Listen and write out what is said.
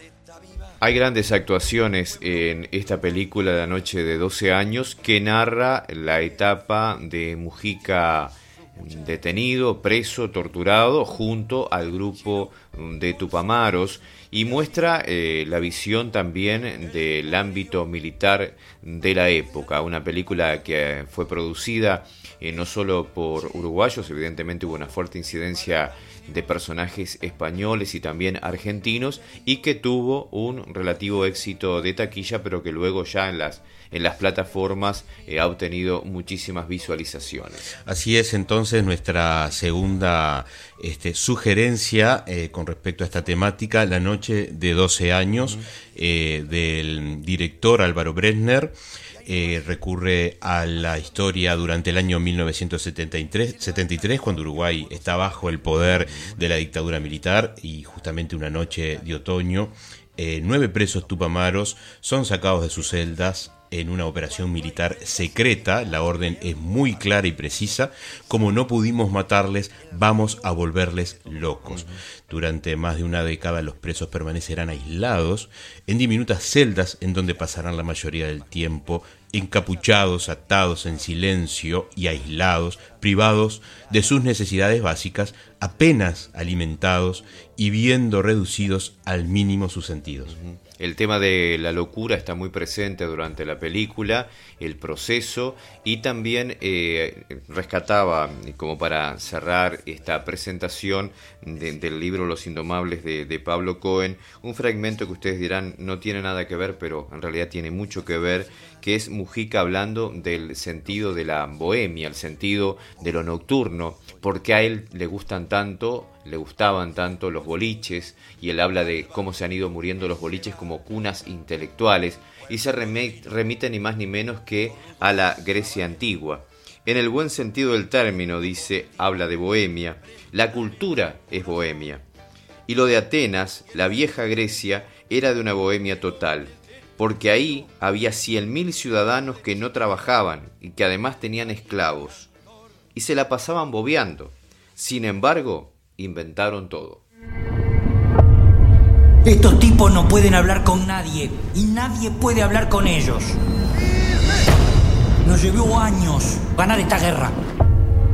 Hay grandes actuaciones en esta película La noche de 12 años que narra la etapa de Mujica detenido, preso, torturado, junto al grupo de Tupamaros, y muestra la visión también del ámbito militar de la época. Una película que fue producida no solo por uruguayos, evidentemente hubo una fuerte incidencia de personajes españoles y también argentinos, y que tuvo un relativo éxito de taquilla, pero que luego ya en las plataformas ha obtenido muchísimas visualizaciones. Así es, entonces, nuestra segunda sugerencia con respecto a esta temática, La noche de 12 años, del director Álvaro Bresner. Recurre a la historia durante el año 1973, cuando Uruguay está bajo el poder de la dictadura militar, y justamente una noche de otoño, 9 presos tupamaros son sacados de sus celdas en una operación militar secreta. La orden es muy clara y precisa: como no pudimos matarles, vamos a volverles locos. Durante más de una década los presos permanecerán aislados en diminutas celdas en donde pasarán la mayoría del tiempo encapuchados, atados en silencio y aislados, privados de sus necesidades básicas, apenas alimentados y viendo reducidos al mínimo sus sentidos. El tema de la locura está muy presente durante la película, el proceso, y también rescataba, como para cerrar esta presentación del libro Los Indomables de Pablo Cohen, un fragmento que ustedes dirán no tiene nada que ver, pero en realidad tiene mucho que ver, que es Mujica hablando del sentido de la bohemia, el sentido de lo nocturno, porque a él le gustaban tanto los boliches, y él habla de cómo se han ido muriendo los boliches como cunas intelectuales, y se remite ni más ni menos que a la Grecia antigua. En el buen sentido del término, dice, habla de bohemia, la cultura es bohemia. Y lo de Atenas, la vieja Grecia, era de una bohemia total, porque ahí había 100.000 ciudadanos que no trabajaban y que además tenían esclavos, y se la pasaban bobeando. Sin embargo, inventaron todo. Estos tipos no pueden hablar con nadie, y nadie puede hablar con ellos. Nos llevó años ganar esta guerra.